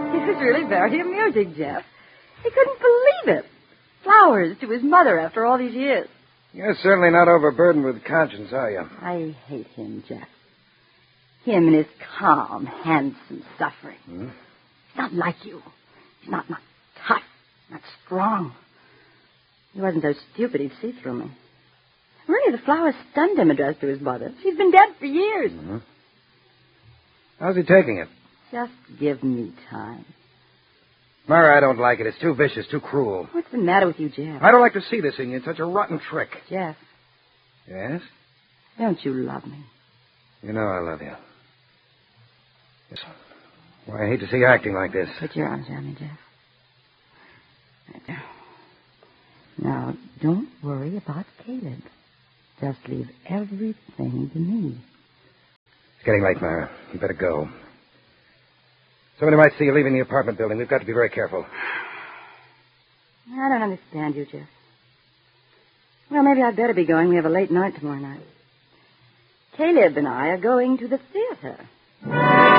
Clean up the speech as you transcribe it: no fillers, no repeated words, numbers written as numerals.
It was really very amusing, Jeff. He couldn't believe it. Flowers to his mother after all these years. You're certainly not overburdened with conscience, are you? I hate him, Jeff. Him and his calm, handsome suffering. He's not like you. He's not tough, not strong. He wasn't so stupid he'd see through me. Really, the flowers stunned him addressed to his mother. She's been dead for years. Mm-hmm. How's he taking it? Just give me time. Myra, I don't like it. It's too vicious, too cruel. What's the matter with you, Jeff? I don't like to see this in you. It's such a rotten trick. Jeff. Yes? Don't you love me? You know I love you. Yes. Why, I hate to see you acting like this. Put your arms around me, Jeff. Now, don't worry about Caleb. Just leave everything to me. It's getting late, Myra. You better go. Somebody might see you leaving the apartment building. We've got to be very careful. I don't understand you, Jeff. Well, maybe I'd better be going. We have a late night tomorrow night. Caleb and I are going to the theater.